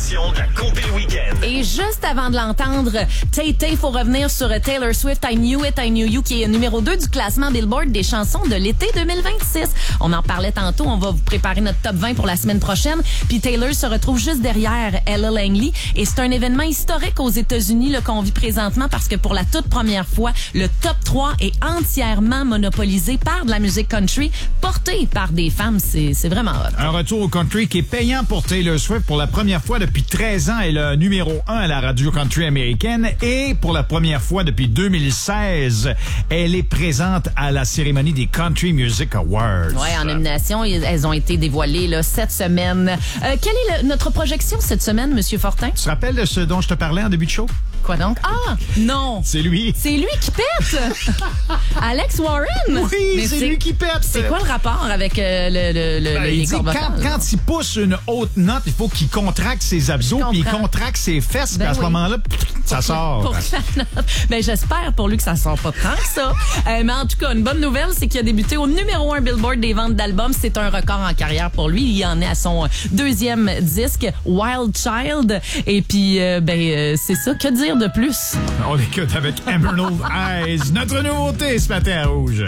édition de la Compé Week-end. Et juste avant de l'entendre, Tay-Tay, faut revenir sur Taylor Swift, I Knew It, I Knew You, qui est numéro 2 du classement Billboard des chansons de l'été 2026. On en parlait tantôt, on va vous préparer notre top 20 pour la semaine prochaine. Puis Taylor se retrouve juste derrière Ella Langley. Et c'est un événement historique aux États-Unis là, qu'on vit présentement parce que pour la toute première fois, le top 3 est entièrement monopolisé par de la musique country portée par des femmes. C'est vraiment hot. Un retour au country qui est payant pour Taylor Swift. Pour la première fois depuis 13 ans, elle est le numéro 1 à la radio country américaine. Et pour la première fois depuis 2016, elle est présente à la cérémonie des Country Music Awards. Oui, en nomination, elles ont été dévoilées là, cette semaine. Quelle est notre projection cette semaine, Monsieur Fortin? Tu te rappelles de ce dont je te parlais en début de show? Quoi donc? Ah, non! C'est lui. C'est lui qui pète! Alex Warren! Oui, c'est lui qui pète! C'est quoi le rapport avec les cordes vocales? Quand il pousse une haute note, il faut qu'il contracte ses abdos puis il contracte ses fesses. Puis à ce moment-là, ça sort. Pour la note. Ben, j'espère pour lui que ça sort pas tant que ça. Mais en tout cas, une bonne nouvelle, c'est qu'il a débuté au numéro 1 Billboard des ventes d'albums. C'est un record en carrière pour lui. Il en est à son deuxième disque, Wild Child. Et puis, c'est ça. Que dire de plus? On écoute avec Emerald Eyes, notre nouveauté ce matin à Rouge.